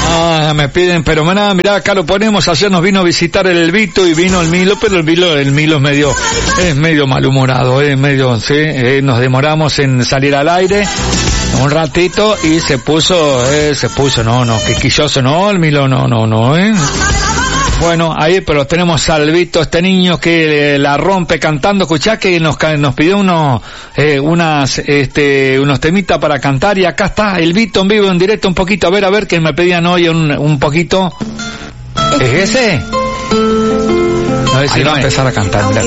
Me piden, pero mirá, acá lo ponemos. Ayer nos vino a visitar el Vito y vino el Milo, pero el Milo es medio malhumorado, sí, nos demoramos en salir al aire un ratito y se puso, quisquilloso, el Milo, Bueno, ahí, pero tenemos al Vito, este niño que la rompe cantando. Escuchá que nos pidió unos temitas para cantar, y acá está el Vito en vivo, en directo, un poquito. A ver, que me pedían hoy un poquito. ¿Es ese? A ver si va a empezar a cantar. Mirá.